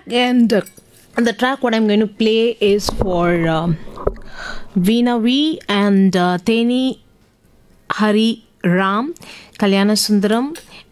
and the track what I'm going to play is for Veena V and Teni Hari Ram, Kalyana Sundaram,